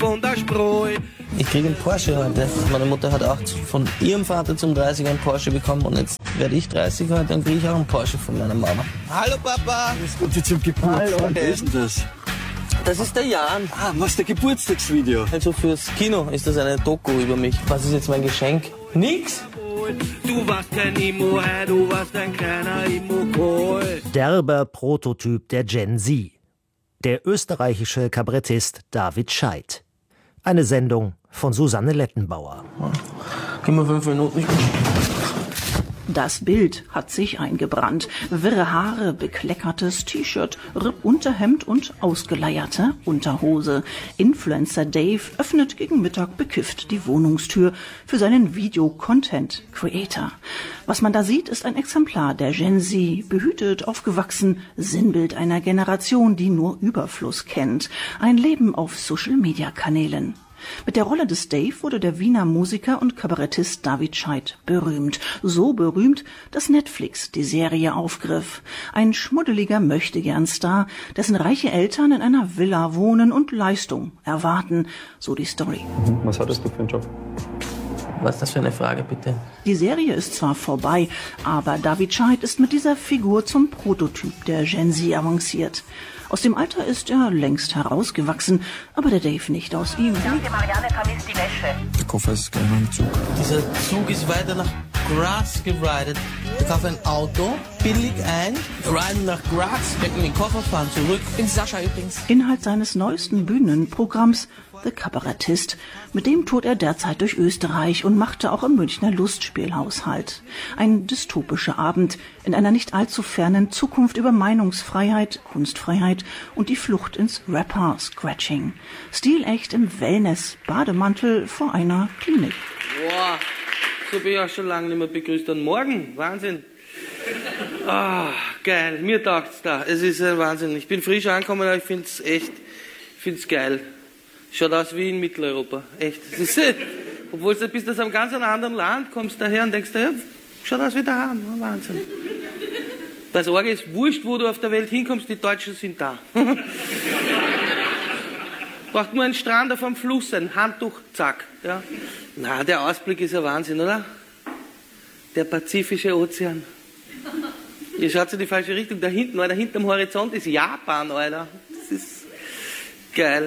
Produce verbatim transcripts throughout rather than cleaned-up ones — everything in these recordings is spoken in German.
von der Spreu. Ich kriege einen Porsche heute. Meine Mutter hat auch von ihrem Vater zum dreißiger einen Porsche bekommen und jetzt werde ich dreißig heute und kriege ich auch einen Porsche von meiner Mama. Hallo Papa! Das Gute zum Geburtstag. Hallo. Wer ist denn das? Das ist der Jan. Ah, machst du Geburtstagsvideo? Also fürs Kino ist das eine Doku über mich. Was ist jetzt mein Geschenk? Nix? Du warst kein Imo, du warst ein kleiner Imo-Kohl. Derber Prototyp der Gen Z. Der österreichische Kabarettist David Scheidt. Eine Sendung von Susanne Lettenbauer. Gib mir fünf Minuten. Das Bild hat sich eingebrannt. Wirre Haare, bekleckertes T-Shirt, Rippunterhemd und ausgeleierte Unterhose. Influencer Dave öffnet gegen Mittag bekifft die Wohnungstür für seinen Video-Content-Creator. Was man da sieht, ist ein Exemplar der Gen Z, behütet, aufgewachsen, Sinnbild einer Generation, die nur Überfluss kennt. Ein Leben auf Social-Media-Kanälen. Mit der Rolle des Dave wurde der Wiener Musiker und Kabarettist David Scheidt berühmt. So berühmt, dass Netflix die Serie aufgriff. Ein schmuddeliger Möchtegern-Star, dessen reiche Eltern in einer Villa wohnen und Leistung erwarten. So die Story. Was hattest du für einen Job? Was ist das für eine Frage, bitte? Die Serie ist zwar vorbei, aber David Scheidt ist mit dieser Figur zum Prototyp der Gen Z avanciert. Aus dem Alter ist er längst herausgewachsen, aber der Dave nicht aus ihm. Danke, Marianne vermisst die Wäsche. Der Koffer ist gleich noch im Zug. Dieser Zug ist weiter nach Graz geridet. Ich kaufe ein Auto, billig ein, riden nach Graz, stecken den Koffer, fahren zurück. Ich bin Sascha übrigens. Inhalt seines neuesten Bühnenprogramms The Kabarettist. Mit dem tourt er derzeit durch Österreich und machte auch im Münchner Lustspielhaus Halt. Ein dystopischer Abend in einer nicht allzu fernen Zukunft über Meinungsfreiheit, Kunstfreiheit und die Flucht ins Rapper-Scratching. Stilecht im Wellness-Bademantel vor einer Klinik. Boah, so bin ich auch schon lange nicht mehr begrüßt worden. Morgen, Wahnsinn. Ah, geil, mir taugt's da. Es ist ein Wahnsinn. Ich bin frisch angekommen, aber ich find's echt, ich find's geil. Schaut aus wie in Mitteleuropa, echt. Das ist, obwohl du bist aus einem ganz anderen Land, kommst daher und denkst, ja, schaut aus wie daheim, Wahnsinn. Das Orge ist wurscht, wo du auf der Welt hinkommst, die Deutschen sind da. Braucht nur ein Strand auf einem Fluss, ein Handtuch, zack. Ja. Na, der Ausblick ist ein Wahnsinn, oder? Der Pazifische Ozean. Ihr schaut in die falsche Richtung, da hinten, da hinten am Horizont ist Japan, Alter. Das ist geil.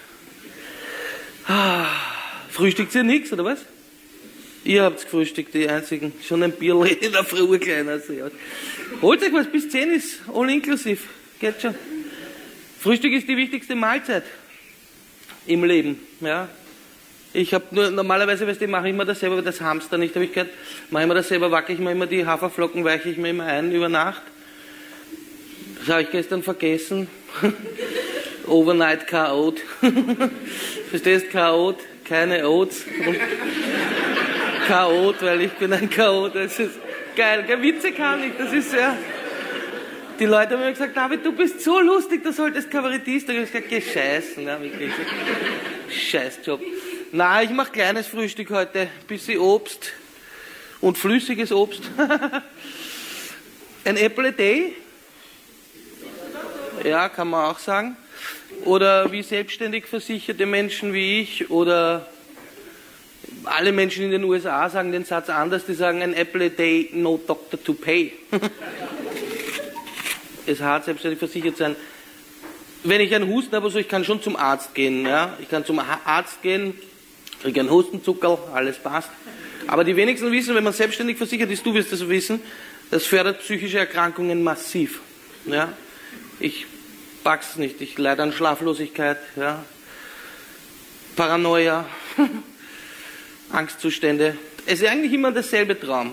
Ah, frühstückt ihr nichts, oder was? Ihr habt's gefrühstückt, die einzigen. Schon ein Bierl in der Früh kleiner. Also, ja. Holt euch was, bis zehn ist, all inklusiv. Geht schon. Frühstück ist die wichtigste Mahlzeit im Leben. Ja. Ich habe nur, normalerweise, weißt du, mache ich immer das selber, das Hamster nicht, habe ich gehört. Mache ich mir das selber, wacke ich mir immer die Haferflocken, weiche ich mir immer ein über Nacht. Das habe ich gestern vergessen. Overnight Chaot. Verstehst, Chaot, keine Oats. Chaot, weil ich bin ein Chaot. Das ist geil. Geil, Witze kann ich, das ist ja... Die Leute haben mir gesagt, David, du bist so lustig, du solltest Kabarettist. Da habe ich gesagt, geh scheißen. Ja, wirklich. Scheißjob. Na, ich mache kleines Frühstück heute. Bisschen Obst und flüssiges Obst. Ein Apple a day. Ja, kann man auch sagen. Oder wie selbstständig versicherte Menschen wie ich oder alle Menschen in den U S A sagen den Satz anders, die sagen ein Apple a day, no doctor to pay. Es ist hart, selbstständig versichert sein. Wenn ich einen Husten habe, so ich kann schon zum Arzt gehen. Ja? Ich kann zum Arzt gehen, kriege einen Hustenzuckerl, alles passt. Aber die wenigsten wissen, wenn man selbstständig versichert ist, du wirst das wissen, das fördert psychische Erkrankungen massiv. Ja? Ich pack's nicht, ich leide an Schlaflosigkeit, ja? Paranoia, Angstzustände. Es ist eigentlich immer derselbe Traum.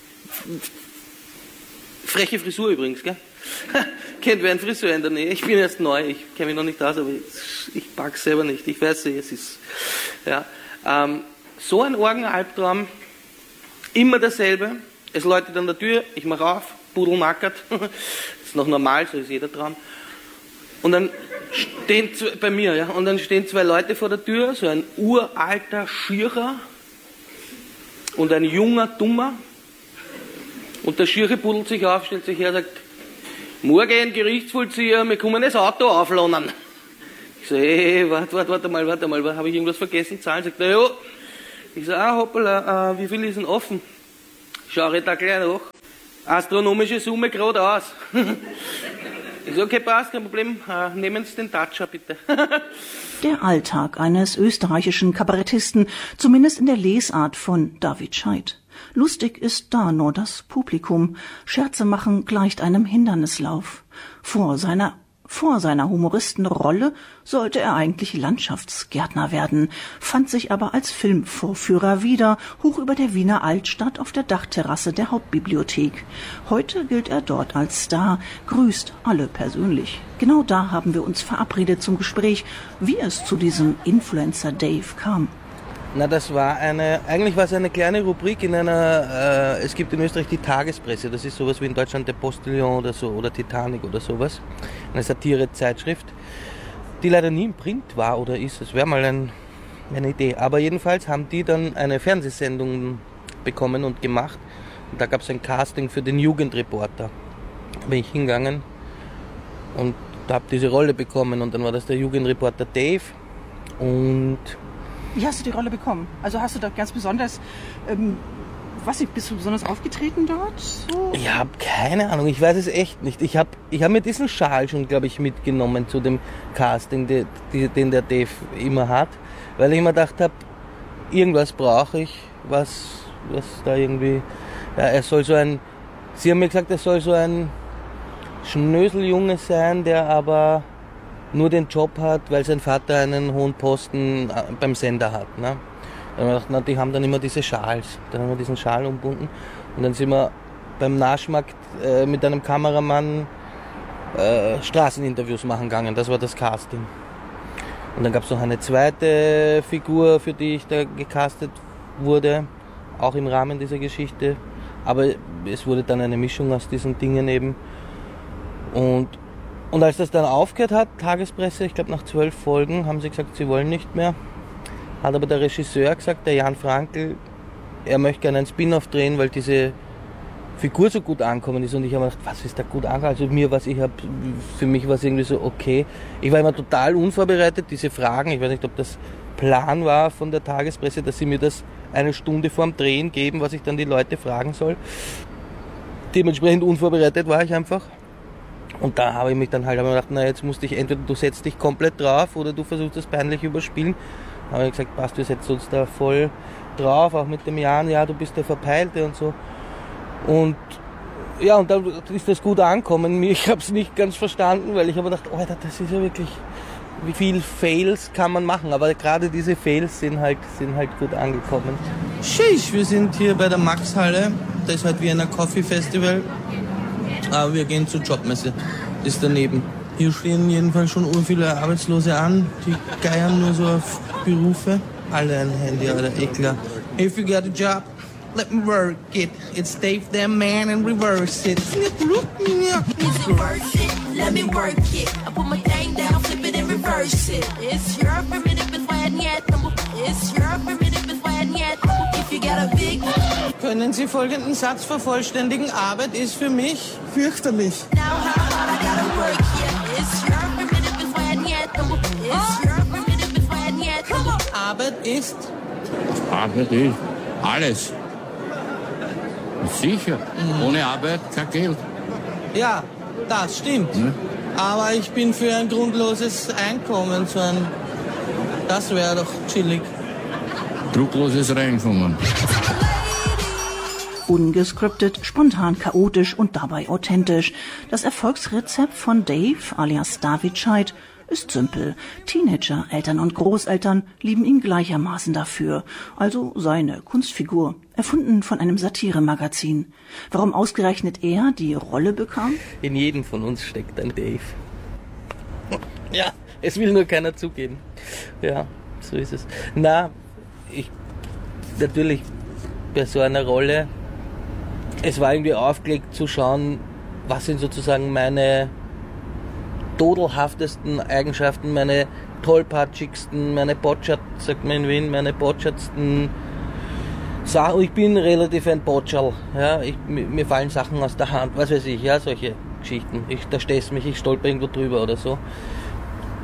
Freche Frisur übrigens, gell? Kennt wer einen Friseur in der Nähe? Ich bin erst neu, ich kenne mich noch nicht aus, aber ich, ich pack's selber nicht. Ich weiß, es ist, ja. Ähm, so ein Orgenalbtraum, immer derselbe. Es läutet an der Tür, ich mache auf, Pudel mackert. Das ist noch normal, so ist jeder Traum. Und dann stehen zwei, bei mir, ja, und dann stehen zwei Leute vor der Tür, so ein uralter Schierer und ein junger Dummer. Und der Schiere pudelt sich auf, stellt sich her und sagt, morgen Gerichtsvollzieher, wir kommen das Auto auflohnen. Ich so, ey, warte, warte, warte mal, warte mal, habe ich irgendwas vergessen? Zahlen? Sagt er, ja. Ich so, ah, hoppala, äh, wie viel ist denn offen? Schau ich da gleich nach. Astronomische Summe gerade aus. Ich so, okay, passt, kein Problem, äh, nehmen Sie den Toucher bitte. Der Alltag eines österreichischen Kabarettisten, zumindest in der Lesart von David Scheidt. Lustig ist da nur das Publikum. Scherze machen gleicht einem Hindernislauf. Vor seiner Vor seiner Humoristenrolle sollte er eigentlich Landschaftsgärtner werden, fand sich aber als Filmvorführer wieder, hoch über der Wiener Altstadt auf der Dachterrasse der Hauptbibliothek. Heute gilt er dort als Star, grüßt alle persönlich. Genau da haben wir uns verabredet zum Gespräch, wie es zu diesem Influencer Dave kam. Na, das war eine, eigentlich war es eine kleine Rubrik in einer, äh, es gibt in Österreich die Tagespresse, das ist sowas wie in Deutschland der Postillon oder so, oder Titanic oder sowas, eine Satire-Zeitschrift, die leider nie im Print war oder ist, es wäre mal ein, eine Idee, aber jedenfalls haben die dann eine Fernsehsendung bekommen und gemacht und da gab es ein Casting für den Jugendreporter, da bin ich hingegangen und habe diese Rolle bekommen und dann war das der Jugendreporter Dave und... Wie hast du die Rolle bekommen? Also hast du da ganz besonders, ähm, was bist du besonders aufgetreten dort? So? Ich habe keine Ahnung, ich weiß es echt nicht. Ich habe ich hab mir diesen Schal schon, glaube ich, mitgenommen zu dem Casting, die, die, den der Dave immer hat, weil ich mir gedacht habe, irgendwas brauche ich, was, was da irgendwie, ja, er soll so ein, sie haben mir gesagt, er soll so ein Schnöseljunge sein, der aber nur den Job hat, weil sein Vater einen hohen Posten beim Sender hat. Ne? Dann haben wir gedacht, na, die haben dann immer diese Schals. Dann haben wir diesen Schal umbunden und dann sind wir beim Naschmarkt äh, mit einem Kameramann äh, Straßeninterviews machen gegangen. Das war das Casting. Und dann gab es noch eine zweite Figur, für die ich da gecastet wurde, auch im Rahmen dieser Geschichte. Aber es wurde dann eine Mischung aus diesen Dingen eben. Und Und als das dann aufgehört hat, Tagespresse, ich glaube nach zwölf Folgen, haben sie gesagt, sie wollen nicht mehr. Hat aber der Regisseur gesagt, der Jan Frankl, er möchte gerne einen Spin-off drehen, weil diese Figur so gut ankommen ist. Und ich habe mir gedacht, was ist da gut angekommen? Also mir was, ich habe, für mich war es irgendwie so okay. Ich war immer total unvorbereitet, diese Fragen. Ich weiß nicht, ob das Plan war von der Tagespresse, dass sie mir das eine Stunde vorm Drehen geben, was ich dann die Leute fragen soll. Dementsprechend unvorbereitet war ich einfach. Und da habe ich mich dann halt hab ich gedacht, na jetzt musst ich entweder du setzt dich komplett drauf oder du versuchst das peinlich überspielen. Da habe ich gesagt, passt, wir setzen uns da voll drauf, auch mit dem Jan, ja, du bist der Verpeilte und so. Und ja, und dann ist das gut angekommen. Ich habe es nicht ganz verstanden, weil ich habe gedacht, Alter, das ist ja wirklich, wie viel Fails kann man machen, aber gerade diese Fails sind halt, sind halt gut angekommen. Sheesh, wir sind hier bei der Maxhalle, das ist halt wie ein Coffee Festival. Aber wir gehen zur Jobmesse, das ist daneben. Hier stehen jedenfalls schon ur viele Arbeitslose an, die geiern nur so auf Berufe. Alle ein Handy, Alter, eh klar. If you got a job, let me work it. It's Dave the man and reverse it. Is it worth it? Let me work it. I put my thing down, flip it and reverse it. It's your primitive is when yet. It's your primitive is when yet. If you got a big... Können Sie folgenden Satz vervollständigen? Arbeit ist für mich fürchterlich. Now how hard I gotta work, yeah. It's your primitive is when yet. It's your primitive is when yet. Arbeit ist... Arbeit ist alles. Sicher. Mhm. Ohne Arbeit kein Geld. Ja, das stimmt. Mhm. Aber ich bin für ein grundloses Einkommen, so ein... Das wäre doch chillig. Druckloses Reinkommen. Ungescriptet, spontan, chaotisch und dabei authentisch. Das Erfolgsrezept von Dave alias David Scheidt ist simpel. Teenager, Eltern und Großeltern lieben ihn gleichermaßen dafür. Also seine Kunstfigur, erfunden von einem Satiremagazin. Warum ausgerechnet er die Rolle bekam? In jedem von uns steckt ein Dave. Ja, es will nur keiner zugeben. Ja, so ist es. Na, ich, natürlich bei so einer Rolle, es war irgendwie aufgelegt zu schauen, was sind sozusagen meine todelhaftesten Eigenschaften, meine tollpatschigsten, meine Botschert, sagt man in Wien, meine botschatsten Sachen. Ich bin relativ ein Botschal, ja, ich, mir fallen Sachen aus der Hand, was weiß ich, ja, solche Geschichten. Ich, da stehst mich, ich stolper irgendwo drüber oder so.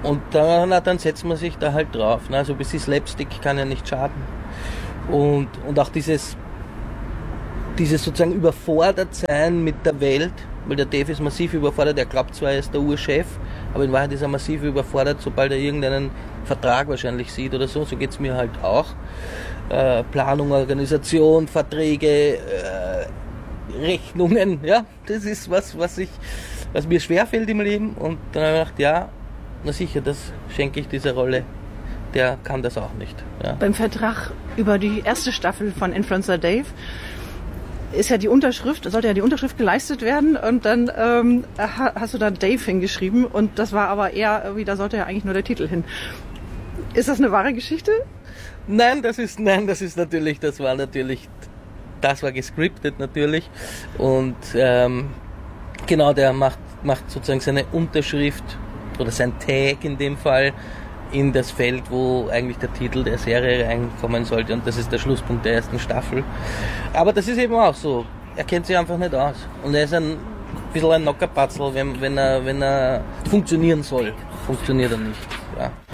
Und dann, na, dann setzt man sich da halt drauf. Ne? Also ein bisschen Slapstick kann ja nicht schaden. Und, und auch dieses, dieses sozusagen überfordert sein mit der Welt, weil der Dave ist massiv überfordert, er glaubt zwar, er ist der Urchef, aber in Wahrheit ist er massiv überfordert, sobald er irgendeinen Vertrag wahrscheinlich sieht oder so, so geht's mir halt auch. Äh, Planung, Organisation, Verträge, äh, Rechnungen, ja, das ist was, was ich, was mir schwerfällt im Leben, und dann habe ich gedacht, ja, na sicher, das schenke ich dieser Rolle. Der kann das auch nicht. Ja. Beim Vertrag über die erste Staffel von Influencer Dave ist ja die Unterschrift, sollte ja die Unterschrift geleistet werden, und dann ähm, hast du da Dave hingeschrieben, und das war aber eher irgendwie, da sollte ja eigentlich nur der Titel hin. Ist das eine wahre Geschichte? Nein, das ist, nein, das ist natürlich, das war natürlich, das war gescriptet natürlich, und ähm, genau, der macht, macht sozusagen seine Unterschrift oder sein Tag in dem Fall in das Feld, wo eigentlich der Titel der Serie reinkommen sollte, und das ist der Schlusspunkt der ersten Staffel. Aber das ist eben auch so, er kennt sich einfach nicht aus, und er ist ein bisschen ein Nockerpatzel, wenn, wenn er, wenn er funktionieren soll, funktioniert er nicht. Ja.